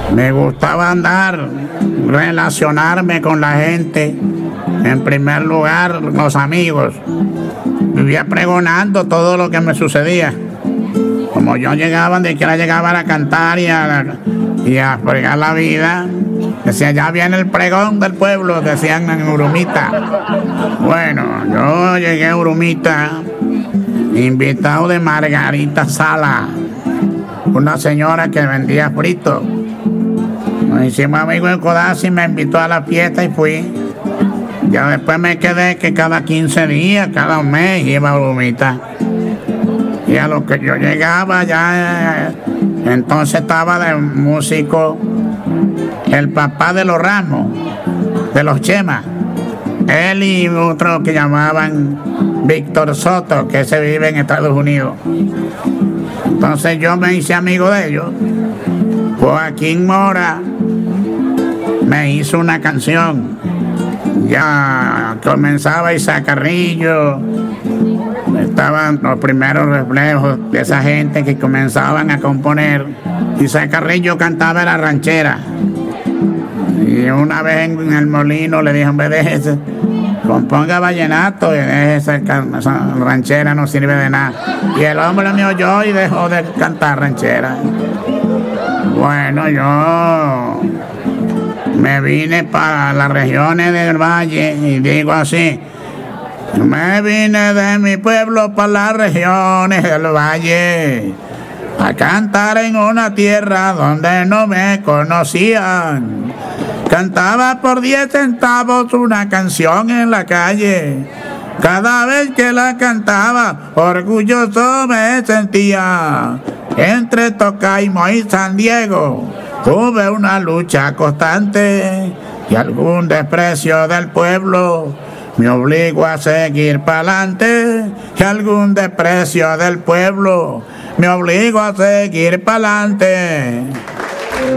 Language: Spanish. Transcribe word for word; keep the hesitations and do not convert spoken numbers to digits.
Me gustaba andar, relacionarme con la gente. En primer lugar, los amigos. Vivía pregonando todo lo que me sucedía. Como yo llegaba, de quiera llegaba a cantar y a, y a fregar la vida, decía, ya viene el pregón del pueblo, decían en Urumita. Bueno, yo llegué a Urumita, invitado de Margarita Sala, una señora que vendía fritos. Nos hicimos amigos en Codazzi, me invitó a la fiesta y fui. Ya después me quedé que cada quince días, cada mes iba a Urumita. Y a lo que yo llegaba ya, entonces estaba de músico el papá de los Ramos, de los Chemas. Él y otro que llamaban Víctor Soto, que se vive en Estados Unidos. Entonces yo me hice amigo de ellos. Joaquín Mora me hizo una canción. Ya comenzaba Isaac Carrillo. Estaban los primeros reflejos de esa gente que comenzaban a componer. Isaac Carrillo cantaba la ranchera. Y una vez en el molino le dije, hombre, déjese, componga vallenato y déjese, esa ranchera no sirve de nada. Y el hombre me oyó y dejó de cantar ranchera. Bueno, yo me vine para las regiones del valle y digo así, me vine de mi pueblo para las regiones del valle a cantar en una tierra donde no me conocían. Cantaba por diez centavos una canción en la calle. Cada vez que la cantaba, orgulloso me sentía. Entre Tocaimo y San Diego tuve una lucha constante y algún desprecio del pueblo me obligó a seguir pa'lante. Y algún desprecio del pueblo me obligó a seguir pa'lante.